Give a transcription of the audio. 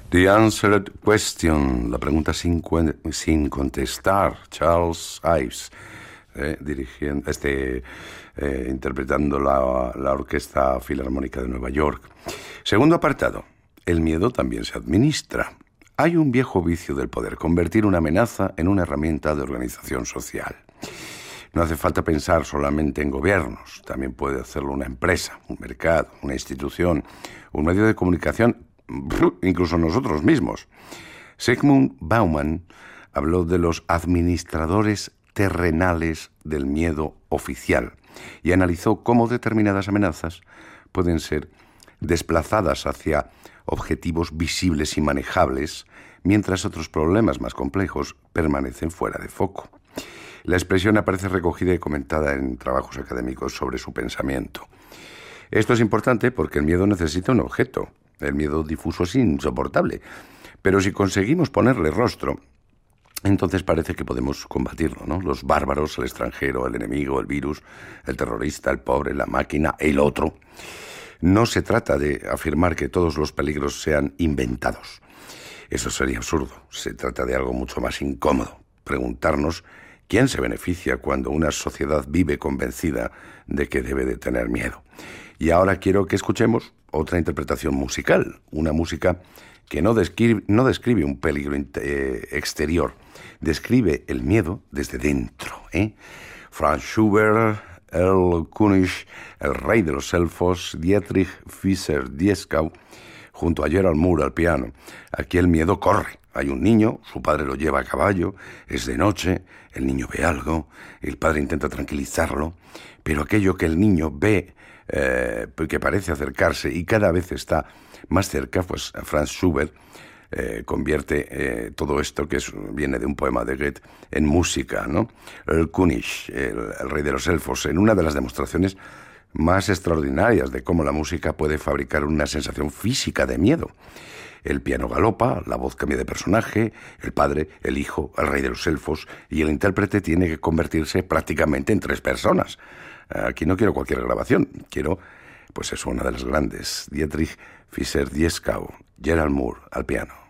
The Answered Question, la pregunta sin contestar, Charles Ives, interpretando la Orquesta Filarmónica de Nueva York. Segundo apartado, el miedo también se administra. Hay un viejo vicio del poder, convertir una amenaza en una herramienta de organización social. No hace falta pensar solamente en gobiernos, también puede hacerlo una empresa, un mercado, una institución, un medio de comunicación, incluso nosotros mismos. Zygmunt Bauman habló de los administradores terrenales del miedo oficial y analizó cómo determinadas amenazas pueden ser desplazadas hacia objetivos visibles y manejables, mientras otros problemas más complejos permanecen fuera de foco. La expresión aparece recogida y comentada en trabajos académicos sobre su pensamiento. Esto es importante porque el miedo necesita un objeto. El miedo difuso es insoportable, pero si conseguimos ponerle rostro, entonces parece que podemos combatirlo, ¿no? Los bárbaros, el extranjero, el enemigo, el virus, el terrorista, el pobre, la máquina, el otro. No se trata de afirmar que todos los peligros sean inventados. Eso sería absurdo. Se trata de algo mucho más incómodo. Preguntarnos quién se beneficia cuando una sociedad vive convencida de que debe de tener miedo. Y ahora quiero que escuchemos otra interpretación musical, una música que no describe un peligro exterior, describe el miedo desde dentro. Franz Schubert, Erl König, el rey de los elfos, Dietrich Fischer-Dieskau, junto a Gerald Moore al piano. Aquí el miedo corre. Hay un niño, su padre lo lleva a caballo, es de noche, el niño ve algo, el padre intenta tranquilizarlo, pero aquello que el niño ve, que parece acercarse y cada vez está más cerca, pues Franz Schubert convierte todo esto, que viene de un poema de Goethe, en música, ¿no? El König, el rey de los elfos, en una de las demostraciones más extraordinarias de cómo la música puede fabricar una sensación física de miedo. El piano galopa, la voz cambia de personaje, el padre, el hijo, el rey de los elfos, y el intérprete tiene que convertirse prácticamente en 3 personas. Aquí no quiero cualquier grabación, quiero, pues eso, una de las grandes, Dietrich Fischer-Dieskau, Gerald Moore al piano.